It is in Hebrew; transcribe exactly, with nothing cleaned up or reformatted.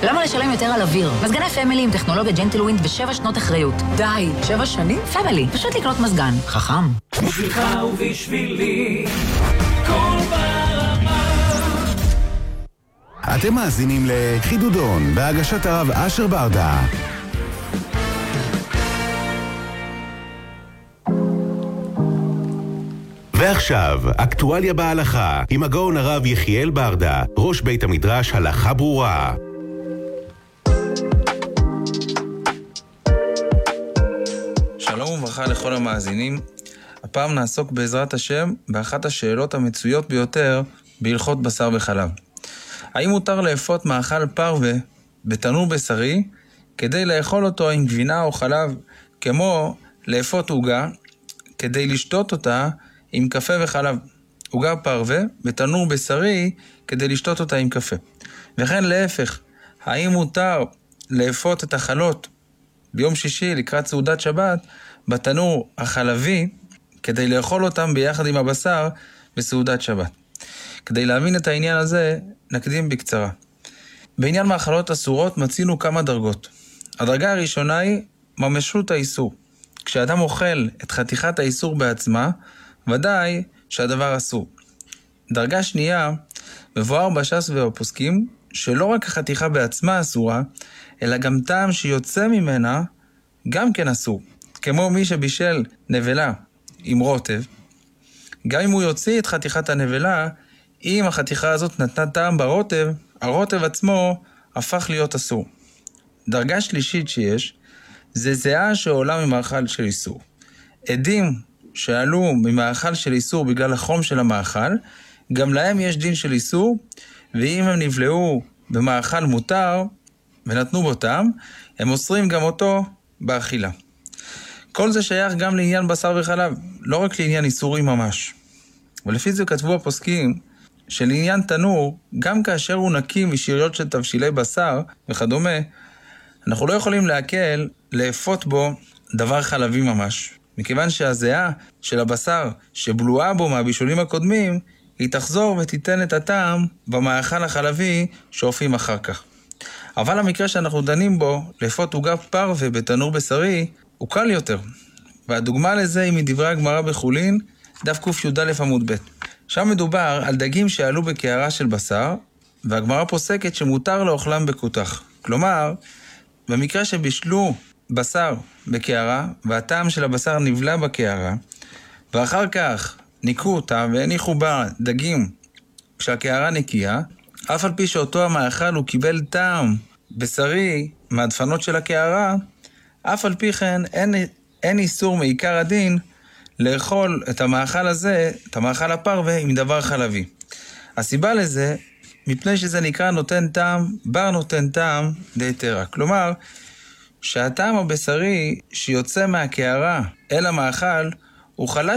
למה לשלם יותר על אוויר? מזגני פמילי עם טכנולוגיה ג'נטלווינד ושבע שנות אחריות. די, שבע שנים? פמילי, פשוט לקנות מזגן. חכם. בשבילך ובשבילי, כל ברמה. אתם מאזינים לחידודון, בהגשת הרב אשר ברדה. ועכשיו, אקטואליה בהלכה, עם הגאון הרב יחיאל ברדה, ראש בית המדרש הלכה ברורה. שלום וברכה לכל המאזינים. הפעם נעסוק בעזרת השם באחת השאלות המצויות ביותר בהלכות בשר וחלב. האם מותר לאפות מאכל פרווה בתנור בשרי כדי לאכול אותו עם גבינה או חלב, כמו לאפות עוגה כדי לשתות אותה עם קפה וחלב? עוגה פרווה בתנור בשרי כדי לשתות אותה עם קפה. וכן להפך, האם מותר לאפות את החלות ביום שישי לקראת סעודת שבת בתנור החלבי כדי לאכול אותם ביחד עם הבשר בסעודת שבת? כדי להבין את העניין הזה נקדים בקצרה. בעניין מאכלות אסורות מצינו כמה דרגות. הדרגה הראשונה היא ממשות האיסור. כשאדם אוכל את חתיכת האיסור בעצמה, ודאי שהדבר אסור. דרגה שנייה, מבואר בש"ס ובפוסקים, שלא רק החתיכה בעצמה אסורה, אלא גם טעם שיוצא ממנה גם כן אסור. כמו מי שבישל נבלה עם רוטב, גם אם הוא יוציא את חתיכת הנבלה, אם החתיכה הזאת נתנה טעם ברוטב, הרוטב עצמו הפך להיות אסור. דרגה שלישית שיש, זה זיעה שעולה ממאכל של איסור. עדים שעלו ממאכל של איסור בגלל החום של המאכל, גם להם יש דין של איסור, ואם הם נבלעו במאכל מותר ונתנו בו טעם, הם אוסרים גם אותו באכילה. כל זה שייך גם לעניין בשר וחלב, לא רק לעניין איסורים ממש. ולפי זה כתבו הפוסקים שלעניין תנור, גם כאשר הוא נקי משאריות של תבשילי בשר וכדומה, אנחנו לא יכולים להקל לאפות בו דבר חלבי ממש. מכיוון שהזיעה של הבשר שבלועה בו מהבישולים הקודמים, היא תחזור ותיתן את הטעם במאכל החלבי שאופים אחר כך. אבל המקרה שאנחנו דנים בו, לאפות עוגה פרווה בתנור בשרי, הוא קל יותר. והדוגמה לזה היא מדברי הגמרא בחולין, דף קי"א עמוד ב'. שם מדובר על דגים שעלו בקערה של בשר, והגמרא פוסקת שמותר לאוכלם בכותח. כלומר, במקרה שבישלו בשר בקערה, והטעם של הבשר נבלע בקערה, ואחר כך ניקו אותה והניחו בה דגים כשהקערה נקייה, אף על פי שאותו המאכל הוא קיבל טעם בשרי מהדפנות של הקערה, אף על פי כן אין, אין איסור מעיקר הדין לאכול את המאכל הזה, את המאכל הפרווה, עם דבר חלבי. הסיבה לזה, מפני שזה נקרא נותן טעם, בר נותן טעם דהיתרא. כלומר, שהטעם הבשרי שיוצא מהקערה אל המאכל הוא חלש